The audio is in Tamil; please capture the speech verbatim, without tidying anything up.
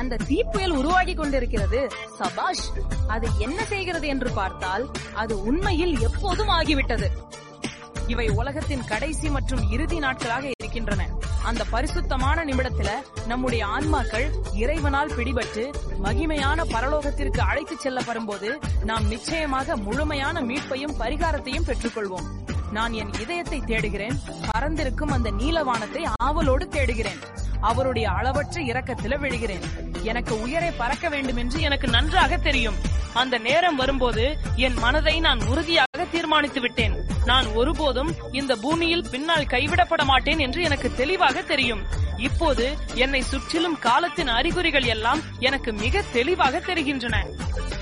அந்த தீப்புயல் உருவாகி கொண்டிருக்கிறது. சபாஷ்! அது என்ன செய்கிறது என்று பார்த்தால் அது உண்மையில் எப்போதும் ஆகிவிட்டது. இவை உலகத்தின் கடைசி மற்றும் இறுதி நாட்களாக இருக்கின்றன. அந்த பரிசுத்தமான நிமிடத்துல நம்முடைய ஆன்மாக்கள் இறைவனால் பிடிபட்டு மகிமையான பரலோகத்திற்கு அழைத்து செல்லப்படும் போது நாம் நிச்சயமாக முழுமையான மீட்பையும் பரிகாரத்தையும் பெற்றுக்கொள்வோம். நான் என் இதயத்தை தேடுகிறேன், பறந்திருக்கும் அந்த நீலவானத்தை ஆவலோடு தேடுகிறேன். அவருடைய அளவற்ற இரக்கத்தில விழுகிறேன். எனக்கு உயரே பறக்க வேண்டும் என்று எனக்கு நன்றாக தெரியும். அந்த நேரம் வரும்போது என் மனதை நான் உறுதியாக தீர்மானித்து விட்டேன். நான் ஒருபோதும் இந்த பூமியில் பின்னால் கைவிடப்பட மாட்டேன் என்று எனக்கு தெளிவாக தெரியும். இப்போது என்னை சுற்றிலும் காலத்தின் அறிகுறிகள் எல்லாம் எனக்கு மிக தெளிவாக தெரிகின்றன.